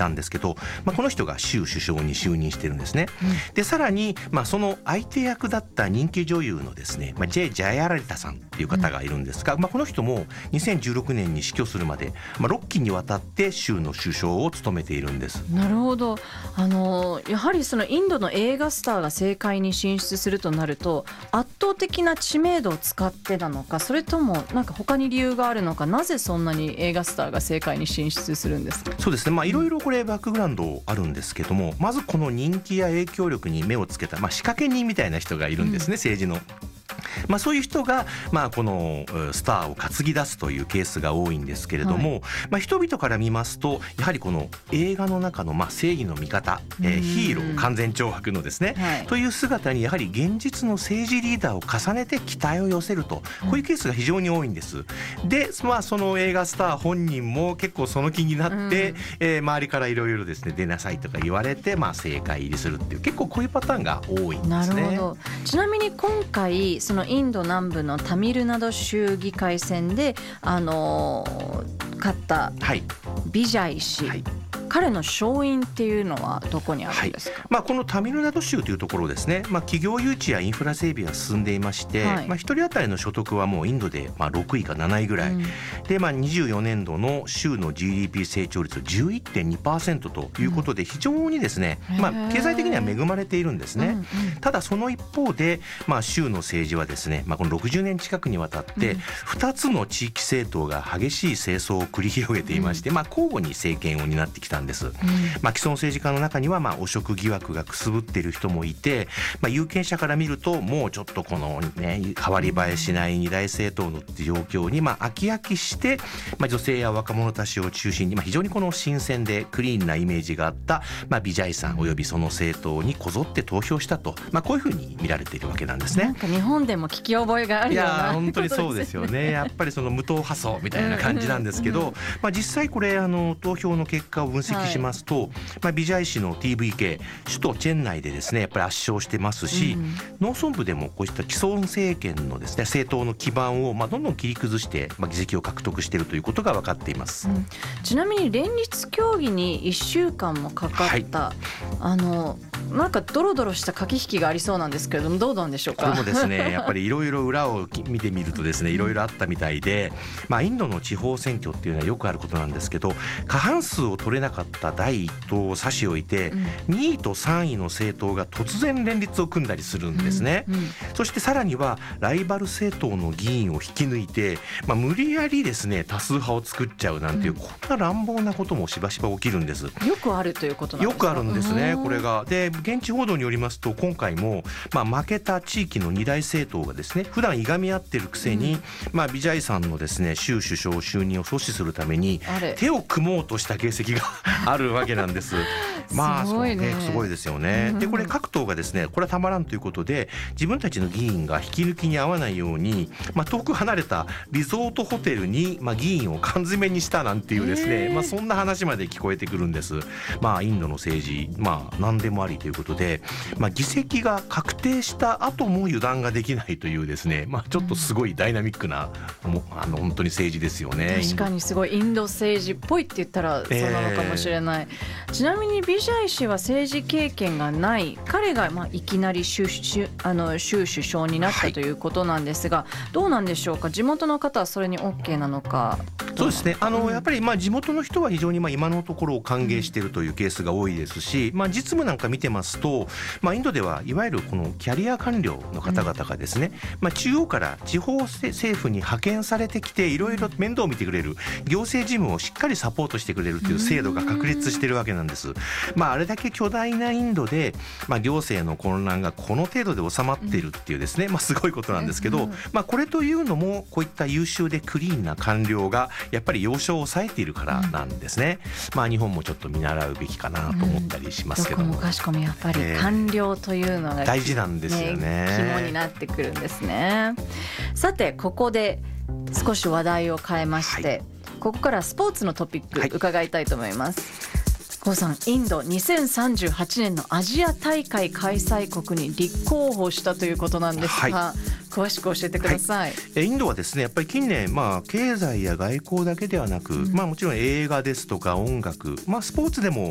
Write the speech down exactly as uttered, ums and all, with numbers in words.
たんですけど、まあ、この人が州首相に就任してるんですね、うん、でさらに、まあ、その相手役だった人気女優のですね、まあ、ジェイ・ジャヤラリタさんっていう方がいるんですが、うんまあ、この人もにせんじゅうろくねんに死去するまで、まあ、ろっきにわたって州の首相を務めているんです。 なるほど。あのやはりそのインドの映画スターが政界に進出するとなると圧倒的な知名度を使ってなのか、それともなんか他に理由があるのか、なぜそんなに映画スターが政界に進出するんですか？ そうですね、まあいろいろこれバックグラウンドあるんですけども、まずこの人気や影響力に目をつけた、まあ、仕掛け人みたいな人がいるんですね、うん、政治の。まあ、そういう人が、まあ、このスターを担ぎ出すというケースが多いんですけれども、はい、まあ、人々から見ますとやはりこの映画の中のまあ正義の味方、えー、ヒーロー完全懲悪のですね、はい、という姿にやはり現実の政治リーダーを重ねて期待を寄せると、こういうケースが非常に多いんです。で、まあ、その映画スター本人も結構その気になって、うんえー、周りからいろいろですね出なさいとか言われて、まあ、政界入りするっていう結構こういうパターンが多いんですね。 なるほど。ちなみに今回そのインド南部のタミルナド州議会選で、あのー、勝ったビジャイ氏、はい、彼の勝因っていうのはどこにあるんですか？ はいまあ、このタミルナド州というところですね、まあ、企業誘致やインフラ整備が進んでいまして、はいまあ、ひとり当たりの所得はもうインドでまあろくいかなないぐらい、うん、で、まあ、にじゅうよねんどの州の ジーディーピー 成長率 じゅういってんにパーセント ということで非常にですね、うんまあ、経済的には恵まれているんですね、うんうん、ただその一方で、まあ、州の政治はですね、まあ、このろくじゅうねん近くにわたってふたつの地域政党が激しい政争を繰り広げていまして、うんまあ、交互に政権を担ってきたんです、うんまあ、既存政治家の中にはまあ汚職疑惑がくすぶっている人もいて、まあ、有権者から見るともうちょっとこのね変わり映えしない二大政党の状況にまあ飽き飽きして、まあ、女性や若者たちを中心にまあ非常にこの新鮮でクリーンなイメージがあったまあビジャイさんおよびその政党にこぞって投票したと、まあ、こういうふうに見られているわけなんですね。 なんか日本でも聞き覚えがあるようないや本当にそうですよね。やっぱりその無党派層みたいな感じなんですけど、まあ、実際これあの投票の結果を分析しますと、はいまあ、ビジャイ市の ティーブイケー 首都チェン内でですねやっぱり圧勝してますし、うん、農村部でもこうした既存政権のですね政党の基盤をまあどんどん切り崩して、まあ、議席を獲得しているということが分かっています、うん、 ちなみに連立協議にいっしゅうかんもかかった、はい、あのなんかドロドロした駆け引きがありそうなんですけれどもどうなんでしょうか？ これもですねやっぱりいろいろ裏を見てみるとですねいろいろあったみたいで、まあ、インドの地方選挙っていうのはよくあることなんですけど過半数を取れなかっただいいっ党を差し置いて、うん、にいとさんいの政党が突然連立を組んだりするんですね、うんうん、そしてさらにはライバル政党の議員を引き抜いて、まあ、無理やりですね多数派を作っちゃうなんていう、うん、こんな乱暴なこともしばしば起きるんです。よくあるということなんですか？ よくあるんですねこれが。で現地報道によりますと今回も、まあ、負けた地域の二大政党がですね普段いがみ合ってるくせに、うんまあ、ビジャイさんのですね州首相就任を阻止するために手を組もうとした形跡があるわけなんですまあすごいね、すごいですよね。でこれ各党がですねこれはたまらんということで自分たちの議員が引き抜きに合わないように、まあ、遠く離れたリゾートホテルに、まあ、議員を缶詰にしたなんていうですね、まあ、そんな話まで聞こえてくるんです。まあインドの政治まあ何でもありということで、まあ、議席が確定した後も油断ができないというですね、まあ、ちょっとすごいダイナミックなもあの本当に政治ですよね。 確かにすごいインド政治っぽいって言ったらそうなのかもしれない、えー、ちなみにビジャイ氏は政治経験がない彼がまあいきなり州、州、あの州首相になったということなんですが、はい、どうなんでしょうか？地元の方はそれに OK なのか。 そうですねあの、うん、やっぱりまあ地元の人は非常にまあ今のところを歓迎しているというケースが多いですし、まあ、実務なんか見てますと、まあ、インドではいわゆるこのキャリア官僚の方々がですね、うんまあ、中央から地方政府に派遣されてきていろいろ面倒を見てくれる行政事務をしっかりサポートしてくれるという制度が確立しているわけなんです。まあ、あれだけ巨大なインドで、まあ、行政の混乱がこの程度で収まっているっていうですね、まあ、すごいことなんですけど、まあ、これというのもこういった優秀でクリーンな官僚がやっぱり要所を抑えているからなんですね、まあ、日本もちょっと見習うべきかなと思ったりしますけども、うん、 どこもかしこもやっぱり官僚というのが、 えー、大事なんですよね。 肝になってくるんですね。さてここで少し話題を変えまして、はい、ここからスポーツのトピック伺いたいと思います、はい、郷さんインドにせんさんじゅうはちねんのアジア大会開催国に立候補したということなんですが、はい、詳しく教えてください、 はい、インドはですねやっぱり近年、まあ、経済や外交だけではなく、うんまあ、もちろん映画ですとか音楽、まあ、スポーツでも